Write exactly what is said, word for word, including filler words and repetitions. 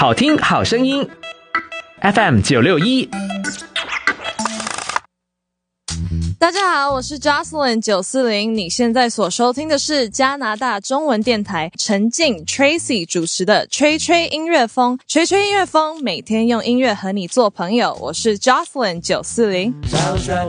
好听好声音 F M 九六一。 大家好，我是 Jocelyn 九四零，你现在所收听的是加拿大中文电台陈静 Tracy 主持的吹吹音乐风，吹吹音乐风，每天用音乐和你做朋友，我是 Jocelyn 九四零。